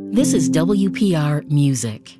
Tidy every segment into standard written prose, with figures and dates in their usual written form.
This is WPR Music.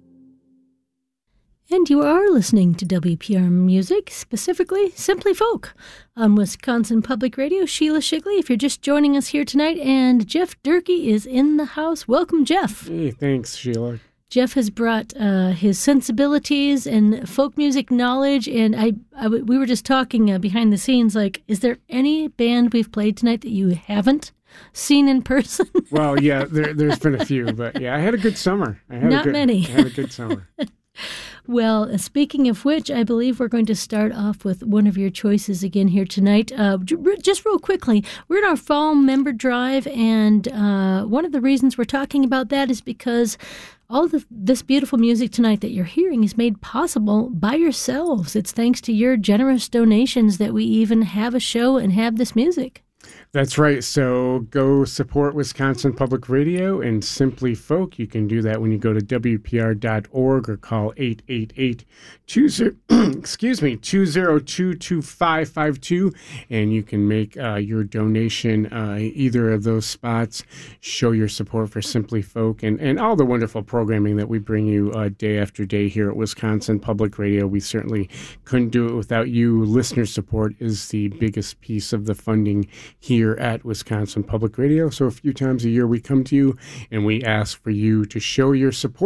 And you are listening to WPR Music, specifically Simply Folk, on Wisconsin Public Radio. Sheila Shigley, if you're just joining us here tonight, and Jeff Durkee is in the house. Welcome, Jeff. Hey, thanks, Sheila. Jeff has brought his sensibilities and folk music knowledge, and we were just talking behind the scenes, like, is there any band we've played tonight that you haven't seen in person? Well, yeah, there's been a few, but yeah, I had a good summer. Not many. I had a good summer. Well, speaking of which, I believe we're going to start off with one of your choices again here tonight. Just real quickly, we're in our fall member drive, and one of the reasons we're talking about that is because all this beautiful music tonight that you're hearing is made possible by yourselves. It's thanks to your generous donations that we even have a show and have this music. That's right. So go support Wisconsin Public Radio and Simply Folk. You can do that when you go to WPR.org or call 888-202-2552, and you can make your donation either of those spots. Show your support for Simply Folk and all the wonderful programming that we bring you day after day here at Wisconsin Public Radio. We certainly couldn't do it without you. Listener support is the biggest piece of the funding here at Wisconsin Public Radio. So a few times a year we come to you and we ask for you to show your support